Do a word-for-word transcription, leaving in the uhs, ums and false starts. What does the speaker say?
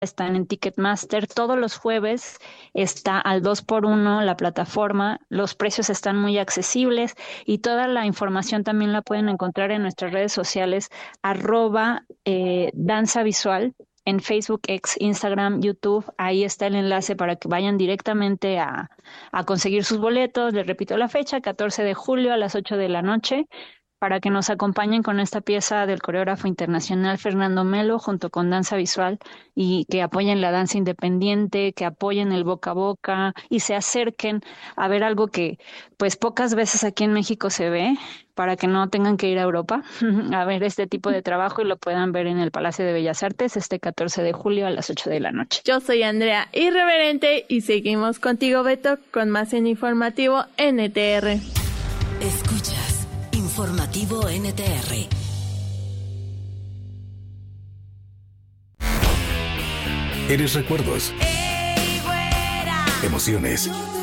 están en Ticketmaster. Todos los jueves está al dos por uno la plataforma. Los precios están muy accesibles y toda la información también la pueden encontrar en nuestras redes sociales, arroba eh, danza visual. En Facebook, X, Instagram, YouTube, ahí está el enlace para que vayan directamente a, a conseguir sus boletos. Les repito la fecha, catorce de julio a las ocho de la noche, para que nos acompañen con esta pieza del coreógrafo internacional Fernando Melo junto con Danza Visual y que apoyen la danza independiente, que apoyen el boca a boca y se acerquen a ver algo que pues pocas veces aquí en México se ve, para que no tengan que ir a Europa a ver este tipo de trabajo y lo puedan ver en el Palacio de Bellas Artes este catorce de julio a las ocho de la noche. Yo soy Andrea Irreverente y seguimos contigo, Beto, con más en Informativo N T R. Escuchas Informativo N T R. Eres recuerdos, emociones,